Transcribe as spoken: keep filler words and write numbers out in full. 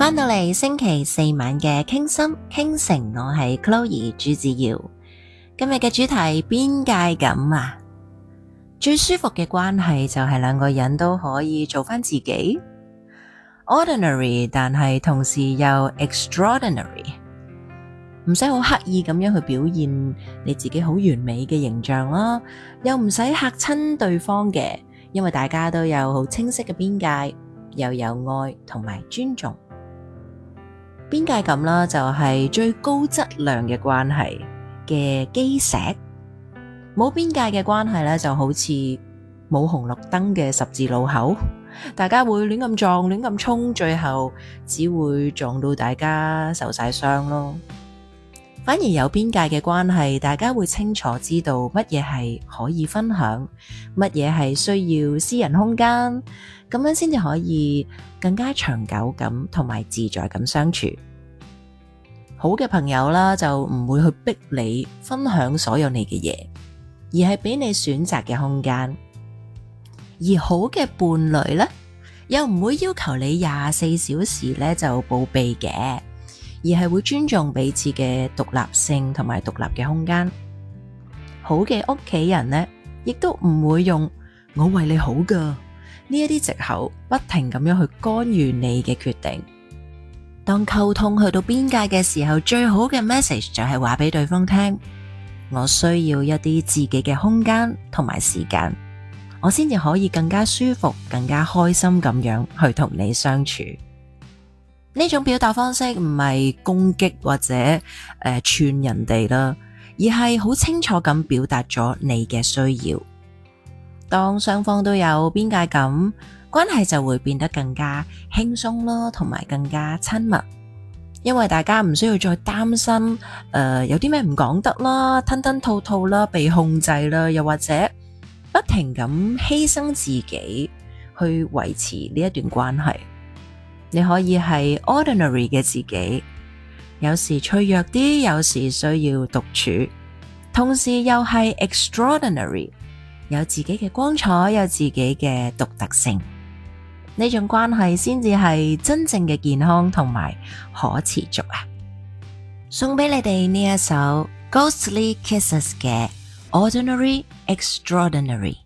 返到嚟星期四晚嘅傾心傾城，我係 Chloe 朱子瑤。今日嘅主題邊界感啊，最舒服嘅關係就係兩個人都可以做返自己 ，ordinary 但係同時又 extraordinary， 唔使好刻意咁樣去表現你自己好完美嘅形象啦，又唔使嚇親對方嘅，因為大家都有好清晰嘅邊界，又有愛同埋尊重。邊界感啦，就係最高質量嘅關係嘅基石。冇邊界嘅關係咧，就好似冇紅綠燈嘅十字路口，大家會亂咁撞、亂咁衝，最後只會撞到大家受晒傷咯。反而有邊界嘅關係，大家會清楚知道乜嘢係可以分享，乜嘢係需要私人空間，咁樣先至可以更加長久咁同埋自在咁相處。好嘅朋友啦，就唔會去逼你分享所有你嘅嘢，而係俾你選擇嘅空間。而好嘅伴侶呢，又唔會要求你廿四小時咧就報備嘅，而係會尊重彼此嘅獨立性同埋獨立嘅空間。好嘅屋企人呢，亦都唔會用我為你好噶呢一啲藉口，不停咁樣去干預你嘅決定。當溝通去到邊界嘅時候，最好嘅 message 就係話俾對方聽，我需要一啲自己嘅空間同埋時間，我先至可以更加舒服、更加開心咁樣去同你相處。呢種表達方式唔係攻擊或者誒、呃、串人哋啦，而係好清楚咁表達咗你嘅需要。當雙方都有邊界感，關係就會變得更加輕鬆啦，同埋更加親密。因為大家唔需要再擔心誒、呃、有啲咩唔講得啦，吞吞吐吐啦，被控制啦，又或者不停咁犧牲自己去維持呢一段關係。你可以係 ordinary 嘅自己，有時脆弱啲，有時需要獨處，同時又係 extraordinary， 有自己嘅光彩，有自己嘅獨特性。呢種關係先至係真正嘅健康同埋可持續啊！送俾你哋呢一首 Ghostly Kisses 嘅 Ordinary Extraordinary。